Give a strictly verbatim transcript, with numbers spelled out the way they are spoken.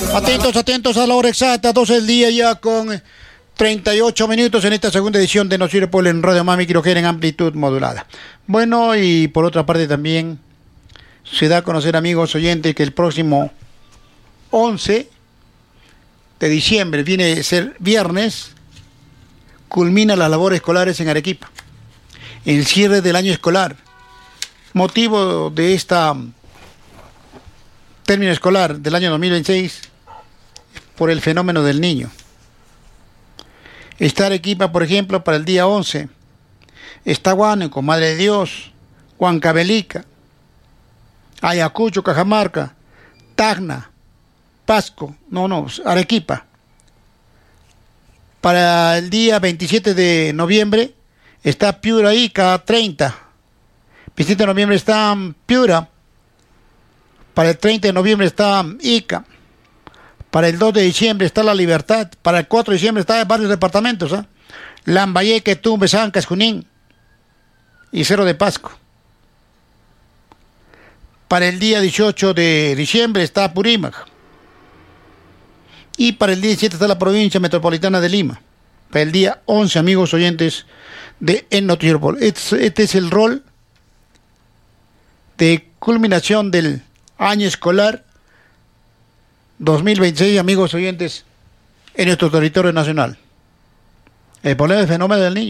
Atentos, atentos a la hora exacta, doce del día ya con treinta y ocho minutos en esta segunda edición de Noticiero Pueblo en Radio Mami Quiroquera en amplitud modulada. Bueno, y por otra parte también se da a conocer, amigos oyentes, que el próximo once de diciembre, viene a ser viernes, culmina las labores escolares en Arequipa. El cierre del año escolar. Motivo de esta término escolar del año dos mil veintiséis por el fenómeno del niño. Está Arequipa, por ejemplo, para el día once. Está Huánuco, Madre de Dios, Huancavelica, Ayacucho, Cajamarca, Tacna, Pasco, no, no, Arequipa. Para el día veintisiete de noviembre está Piura, Ica, treinta. veintisiete de noviembre está Piura. Para el treinta de noviembre está Ica. Para el dos de diciembre está La Libertad. Para el cuatro de diciembre está varios departamentos. ¿eh? Lambayeque, Tumbes, Sancas, Junín y Cerro de Pasco. Para el día dieciocho de diciembre está Apurímac. Y para el día diecisiete está la provincia metropolitana de Lima. Para el día once, amigos oyentes de El Noticiero Pueblo. Este, este es el rol de culminación del año escolar dos mil veintiséis, amigos oyentes, en nuestro territorio nacional. El problema del fenómeno del niño.